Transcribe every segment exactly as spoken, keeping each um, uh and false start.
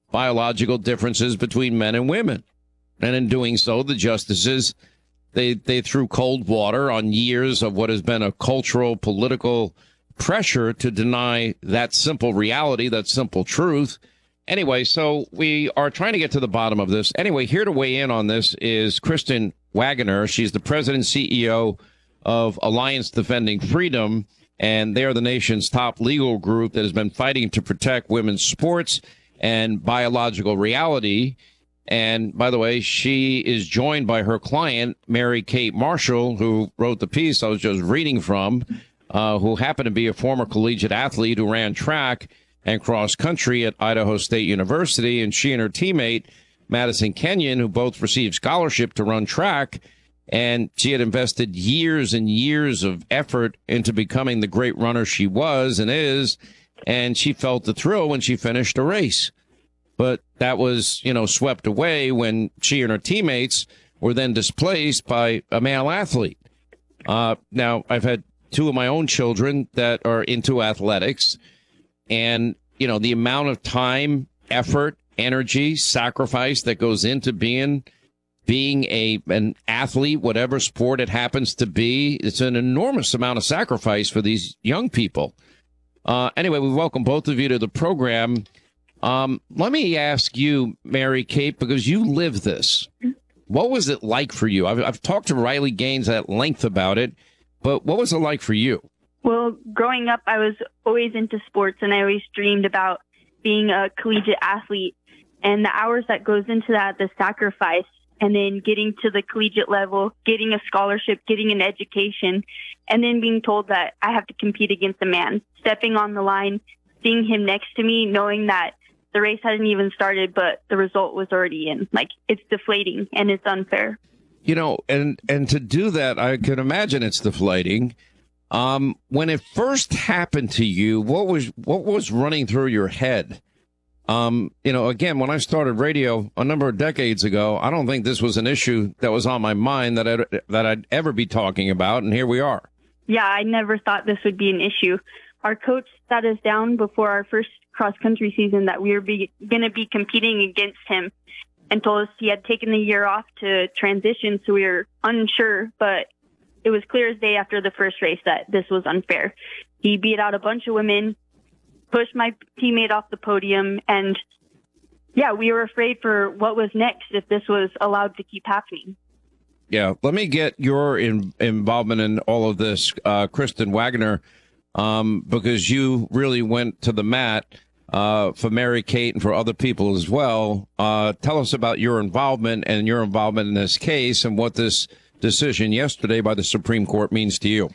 biological differences between men and women. And in doing so, the justices, they, they threw cold water on years of what has been a cultural, political pressure to deny that simple reality, that simple truth. Anyway, so we are trying to get to the bottom of this. Anyway, here to weigh in on this is Kristen Waggoner. She's the president and C E O of Alliance Defending Freedom, and they're the nation's top legal group that has been fighting to protect women's sports and biological reality. And by the way, she is joined by her client, Mary Kate Marshall, who wrote the piece I was just reading from, uh, who happened to be a former collegiate athlete who ran track and cross country at Idaho State University. And she and her teammate, Madison Kenyon, who both received scholarship to run track, and she had invested years and years of effort into becoming the great runner she was and is. And she felt the thrill when she finished a race. But that was, you know, swept away when she and her teammates were then displaced by a male athlete. Uh, now, I've had two of my own children that are into athletics. And, you know, the amount of time, effort, energy, sacrifice that goes into being being a an athlete, whatever sport it happens to be, it's an enormous amount of sacrifice for these young people. Uh, anyway, we welcome both of you to the program. Um, let me ask you, Mary Kate, because you live this. What was it like for you? I've, I've talked to Riley Gaines at length about it, but what was it like for you? Well, growing up, I was always into sports, and I always dreamed about being a collegiate athlete. And the hours that goes into that, the sacrifice, and then getting to the collegiate level, getting a scholarship, getting an education, and then being told that I have to compete against a man, stepping on the line, seeing him next to me, knowing that the race hadn't even started, but the result was already in. Like, it's deflating, and it's unfair. You know, and, and to do that, I can imagine it's deflating. Um, when it first happened to you, what was what was running through your head? Um, you know, again, when I started radio a number of decades ago, I don't think this was an issue that was on my mind that I'd, that I'd ever be talking about, and here we are. Yeah, I never thought this would be an issue. Our coach sat us down before our first cross-country season that we were going to be competing against him and told us he had taken the year off to transition, so we were unsure, but it was clear as day after the first race that this was unfair. He beat out a bunch of women, pushed my teammate off the podium, and yeah, we were afraid for what was next if this was allowed to keep happening. Yeah, let me get your in, involvement in all of this, uh, Kristen Waggoner, um, because you really went to the mat uh, for Mary Kate and for other people as well. Uh, tell us about your involvement and your involvement in this case and what this decision yesterday by the Supreme Court means to you.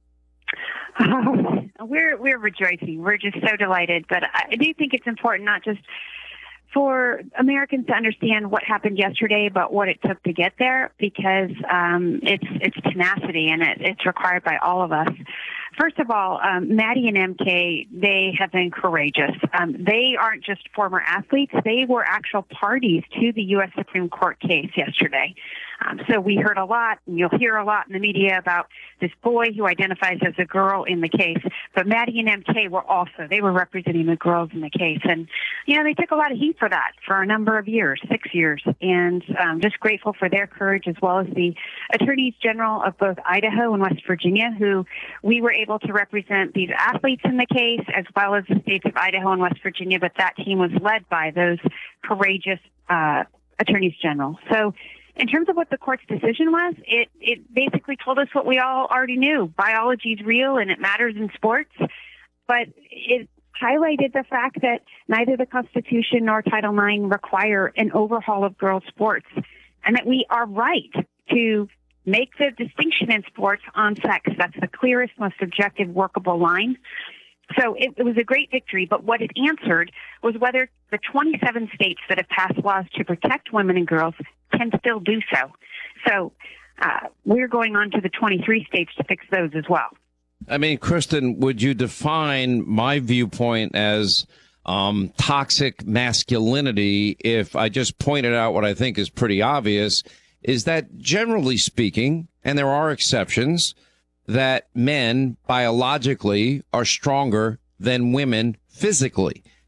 Oh, we're we're rejoicing. We're just so delighted. But I do think it's important not just for Americans to understand what happened yesterday, but what it took to get there, because um, it's it's tenacity and it, it's required by all of us. First of all, um, Maddie and M K, they have been courageous. Um, they aren't just former athletes. They were actual parties to the U S Supreme Court case yesterday. Um, so we heard a lot, and you'll hear a lot in the media about this boy who identifies as a girl in the case. But Maddie and M K were also, they were representing the girls in the case. And, you know, they took a lot of heat for that for a number of years, six years. And um, just grateful for their courage, as well as the attorneys general of both Idaho and West Virginia, who we were able to represent these athletes in the case, as well as the states of Idaho and West Virginia. But that team was led by those courageous uh, attorneys general. So, in terms of what the court's decision was, it, it basically told us what we all already knew. Biology is real and it matters in sports, but it highlighted the fact that neither the Constitution nor Title nine require an overhaul of girls' sports, and that we are right to make the distinction in sports on sex. That's the clearest, most objective, workable line. So it, it was a great victory, but what it answered was whether the twenty-seven states that have passed laws to protect women and girls can still do so. So uh, we're going on to the twenty-three states to fix those as well. I mean, Kristen, would you define my viewpoint as um, toxic masculinity if I just pointed out what I think is pretty obvious, is that generally speaking, and there are exceptions, that men biologically are stronger than women physically.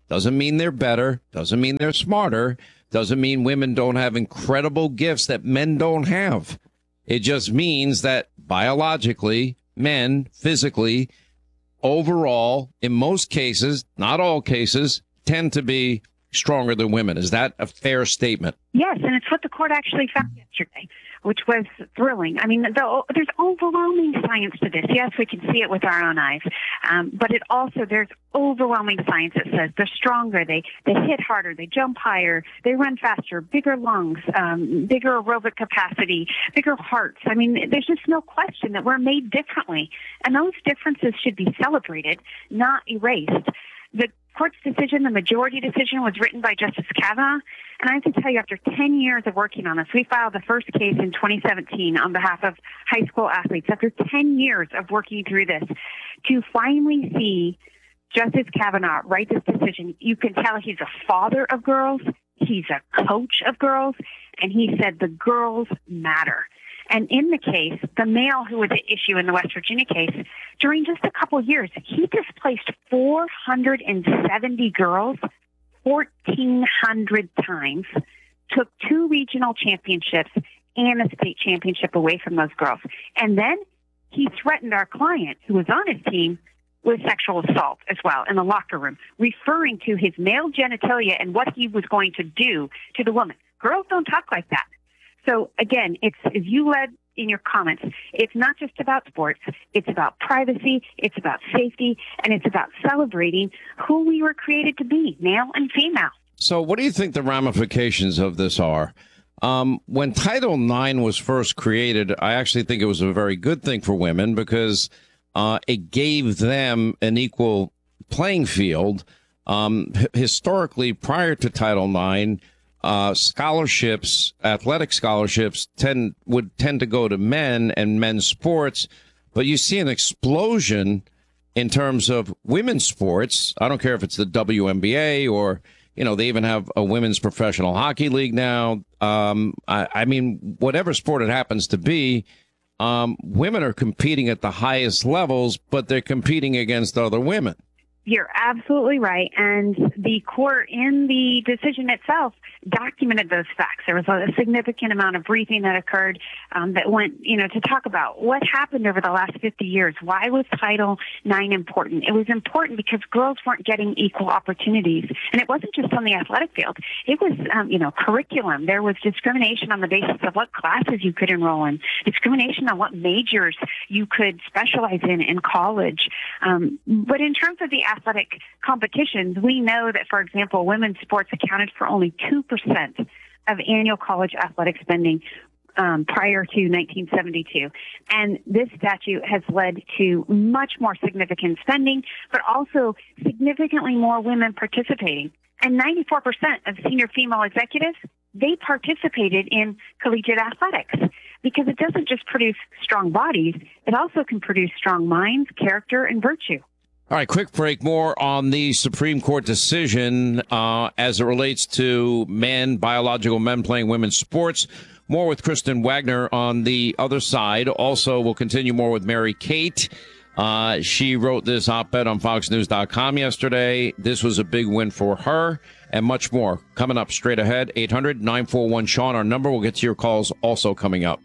Doesn't mean they're better. Doesn't mean they're smarter. Doesn't mean women don't have incredible gifts that men don't have. It just means that biologically, men, physically, overall, in most cases, not all cases, tend to be stronger than women. Is that a fair statement? Yes, and it's what the court actually found yesterday, which was thrilling. I mean, the, there's overwhelming science to this. Yes, we can see it with our own eyes, um, but it also, there's overwhelming science that says they're stronger, they, they hit harder, they jump higher, they run faster, bigger lungs, um, bigger aerobic capacity, bigger hearts. I mean, there's just no question that we're made differently, and those differences should be celebrated, not erased. The court's decision, the majority decision, was written by Justice Kavanaugh. And I have to tell you, after ten years of working on this, we filed the first case in twenty seventeen on behalf of high school athletes. After ten years of working through this, to finally see Justice Kavanaugh write this decision, you can tell he's a father of girls, he's a coach of girls, and he said the girls matter. And in the case, the male who was at issue in the West Virginia case, during just a couple of years, he displaced four hundred seventy girls fourteen hundred times, took two regional championships and a state championship away from those girls. And then he threatened our client, who was on his team, with sexual assault as well in the locker room, referring to his male genitalia and what he was going to do to the woman. Girls don't talk like that. So again, it's, as you led in your comments, it's not just about sports. It's about privacy. It's about safety. And it's about celebrating who we were created to be, male and female. So what do you think the ramifications of this are? Um, when Title nine was first created, I actually think it was a very good thing for women because uh, it gave them an equal playing field. Um, h- historically, prior to Title nine, Uh, scholarships, athletic scholarships tend would tend to go to men and men's sports, but you see an explosion in terms of women's sports. I don't care if it's the W N B A or, you know, they even have a women's professional hockey league now. Um, I, I mean, whatever sport it happens to be, um, women are competing at the highest levels, but they're competing against other women. You're absolutely right. And the court in the decision itself documented those facts. There was a significant amount of briefing that occurred um, that went, you know, to talk about what happened over the last fifty years. Why was Title nine important? It was important because girls weren't getting equal opportunities. And it wasn't just on the athletic field. It was, um, you know, curriculum. There was discrimination on the basis of what classes you could enroll in, discrimination on what majors you could specialize in in college. Um, but in terms of the athletic competitions, we know that, for example, women's sports accounted for only two percent of annual college athletic spending um, prior to nineteen seventy-two. And this statute has led to much more significant spending, but also significantly more women participating. And ninety-four percent of senior female executives, they participated in collegiate athletics because it doesn't just produce strong bodies, it also can produce strong minds, character, and virtue. All right, quick break. More on the Supreme Court decision uh, as it relates to men, biological men playing women's sports. More with Kristen Wagner on the other side. Also, we'll continue more with Mary Kate. Uh, she wrote this op-ed on fox news dot com yesterday. This was a big win for her and much more. Coming up straight ahead, eight hundred nine four one Sean, our number. We'll get to your calls also coming up.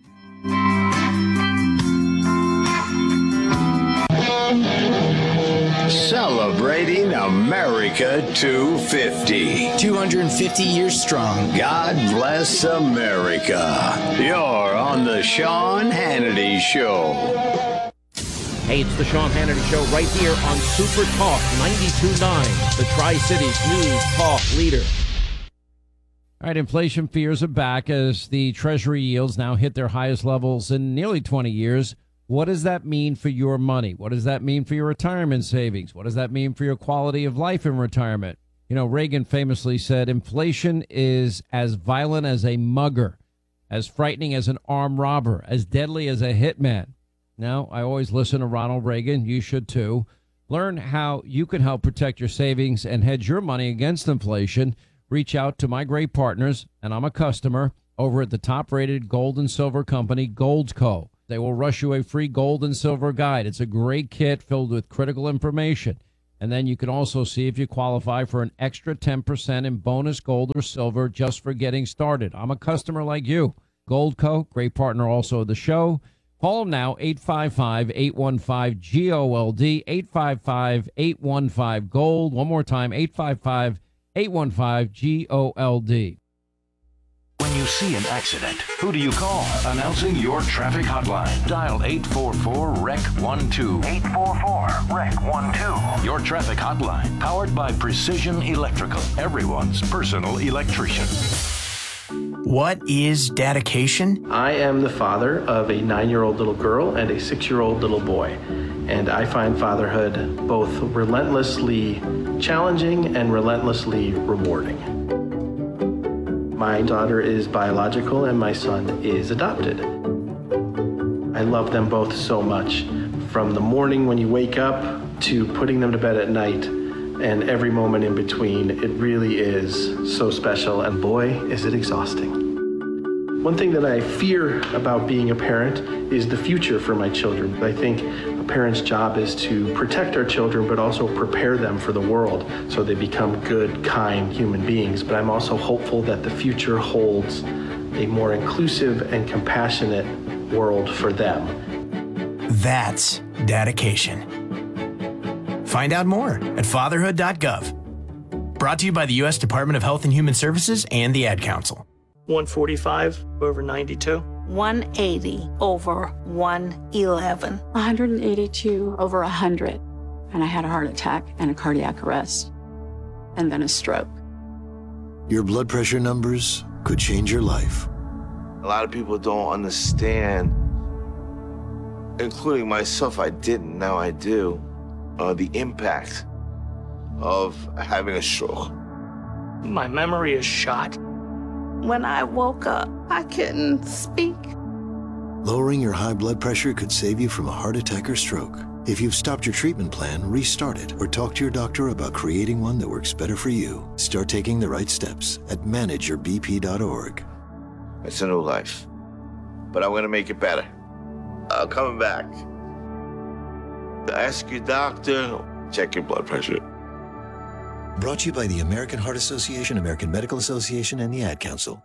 Celebrating America two fifty. two hundred fifty years strong. God bless America. You're on the Sean Hannity Show. Hey, it's the Sean Hannity Show right here on Super Talk ninety-two point nine, the Tri-Cities News Talk leader. All right, inflation fears are back as the Treasury yields now hit their highest levels in nearly twenty years. What does that mean for your money? What does that mean for your retirement savings? What does that mean for your quality of life in retirement? You know, Reagan famously said, inflation is as violent as a mugger, as frightening as an armed robber, as deadly as a hitman. Now, I always listen to Ronald Reagan. You should, too. Learn how you can help protect your savings and hedge your money against inflation. Reach out to my great partners, and I'm a customer, over at the top-rated gold and silver company, Goldco. They will rush you a free gold and silver guide. It's a great kit filled with critical information. And then you can also see if you qualify for an extra ten percent in bonus gold or silver just for getting started. I'm a customer like you. Goldco, great partner also of the show. Call them now, eight five five, eight one five, G O L D, eight five five, eight one five, GOLD. One more time, eight five five, eight one five, G O L D. When you see an accident, who do you call? Announcing your traffic hotline. Dial eight four four, R E C one two. eight four four, R E C one two. Your traffic hotline, powered by Precision Electrical, everyone's personal electrician. What is dedication? I am the father of a nine-year-old little girl and a six-year-old little boy, and I find fatherhood both relentlessly challenging and relentlessly rewarding. My daughter is biological and my son is adopted. I love them both so much, from the morning when you wake up to putting them to bed at night, and every moment in between. It really is so special, and boy, is it exhausting. One thing that I fear about being a parent is the future for my children. I think a parent's job is to protect our children, but also prepare them for the world so they become good, kind human beings. But I'm also hopeful that the future holds a more inclusive and compassionate world for them. That's dedication. Find out more at fatherhood dot gov. Brought to you by the U S Department of Health and Human Services and the Ad Council. one forty-five over ninety-two. one eighty over one eleven. one hundred eighty-two over one hundred. And I had a heart attack and a cardiac arrest. And then a stroke. Your blood pressure numbers could change your life. A lot of people don't understand, including myself. I didn't, now I do, uh, the impact of having a stroke. My memory is shot. When I woke up, I couldn't speak. Lowering your high blood pressure could save you from a heart attack or stroke. If you've stopped your treatment plan, restart it or talk to your doctor about creating one that works better for you. Start taking the right steps at manage your b p dot org. It's a new life, but I'm gonna make it better. I'm coming back. Ask your doctor, check your blood pressure. Brought to you by the American Heart Association, American Medical Association, and the Ad Council.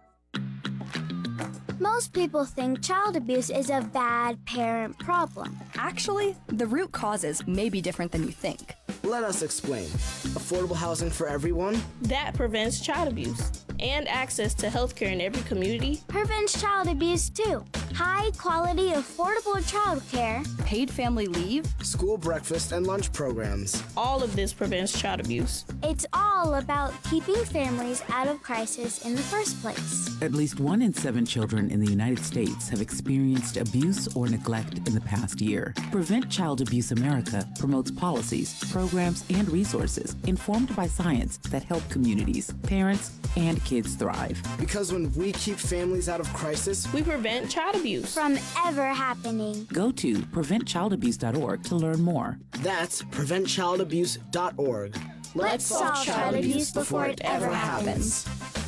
Most people think child abuse is a bad parent problem. Actually, the root causes may be different than you think. Let us explain. Affordable housing for everyone? That prevents child abuse. And access to health care in every community. Prevents child abuse too. High quality, affordable child care. Paid family leave. School breakfast and lunch programs. All of this prevents child abuse. It's all about keeping families out of crisis in the first place. At least one in seven children in the United States have experienced abuse or neglect in the past year. Prevent Child Abuse America promotes policies, programs, and resources informed by science that help communities, parents, and kids thrive. Because when we keep families out of crisis, we prevent child abuse from ever happening. Go to prevent child abuse dot org to learn more. That's prevent child abuse dot org. Let's solve child abuse before it ever happens.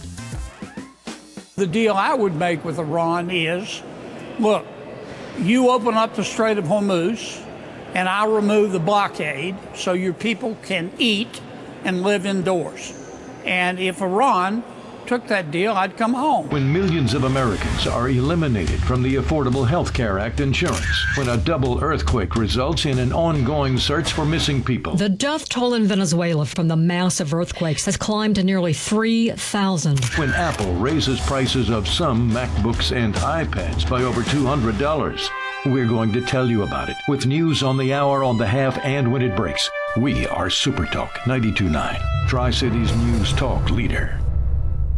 The deal I would make with Iran is, look, you open up the Strait of Hormuz, and I remove the blockade so your people can eat and live indoors. And if Iran took that deal, I'd come home. When millions of Americans are eliminated from the Affordable Health Care Act insurance, when a double earthquake results in an ongoing search for missing people. The death toll in Venezuela from the massive earthquakes has climbed to nearly three thousand. When Apple raises prices of some MacBooks and iPads by over two hundred dollars. We're going to tell you about it with news on the hour, on the half, and when it breaks. We are Super Talk ninety-two point nine, Tri-Cities News Talk leader.